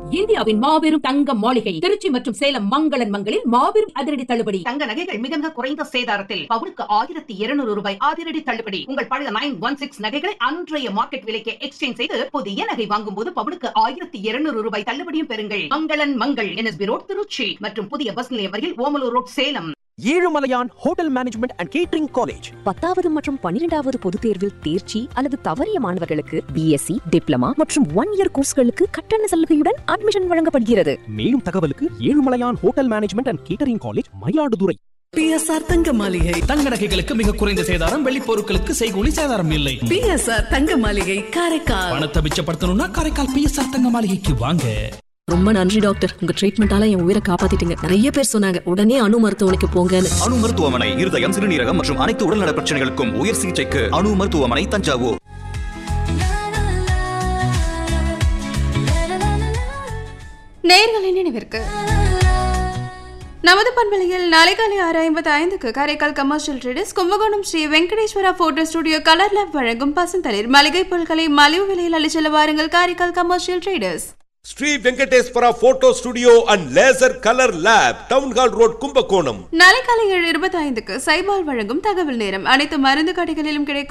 இந்தியாவின் மாபெரும் தங்க மாளிகை திருச்சி மற்றும் சேலம் மங்களன் மங்களில் மாபெரும் அதிரடி தள்ளுபடி. தங்க நகைகள் மிக மிக குறைந்த சேதாரத்தில் பவுனுக்கு 1200 ரூபாய் அதிரடி தள்ளுபடி. உங்கள் பழைய 916 நகைகளை அன்றைய மார்க்கெட் விலைக்கு எக்ஸ்சேஞ்ச் செய்து புதிய நகை வாங்கும் போது பவுனுக்கு 1200 ரூபாய் தள்ளுபடியும் பெறுங்கள். மங்களன் மங்கள் NSB ரோட் திருச்சி மற்றும் புதிய பஸ் நிலையம் அருகில் Omalur road Salem. Ezhumalaiyan hotel management and catering college 10வது மற்றும் 12வது பொதுத் தேர்வில் தேர்ச்சி அல்லது தவறிய மாணவர்களுக்கு BSc, டிப்ளமா மற்றும் 1 இயர் கோர்ஸ்களுக்கு கட்டண சலுகையுடன் அட்மிஷன் வழங்கப்படுகிறது. மேலும் தகவலுக்கு Ezhumalaiyan hotel management and catering college, Mayiladuthurai. PSR தங்க மாளிகை தங்க நகைகளுக்கு மிக குறைந்த சேதாரம், வெள்ளி பொருட்களுக்கு செய்கூலி சேதாரம் இல்லை. PSR தங்க மாளிகை காரைக்கால். பணத்தை மிச்சப்படுத்தணும்னா காரைக்கால் PSR தங்க மாளிகைக்கு வாங்க. ரொம்ப நன்றி டாக்டர், உங்க ட்ரீட்மெண்டால என் உயிரை காப்பாத்திட்டீங்க. நிறைய பேர் சொன்னாங்க உடனே அணு மருத்துவமனைக்கு போங்கன்னு. அணு மருத்துவமனை இருதயம், சிறுநீரகம் மற்றும் அனைத்து உடல்நல பிரச்சனைகளுக்கும் உயர் சிகிச்சைக்கு அணு மருத்துவமனை, தஞ்சாவூர். நேயர்களின் நினைவிற்கு நமது பண்பலையில் நாளை காலை 6:55 Karaikal commercial traders Kumbakonam Sri Venkateswara photo studio colour lab வழங்கும் பசுந்தளிர் மளிகை பொருட்களை மலிவு விலையில் அளிச்செல்ல வாருங்கள். Karaikal commercial traders. Sri Venkateswara photo studio and laser colour lab, town hall road, Kumbakonam. நாளை காலை 7:25 சைபால் வழங்கும் தகவல் நேரம். அனைத்து மருந்து கடைகளிலும் கிடைக்கும்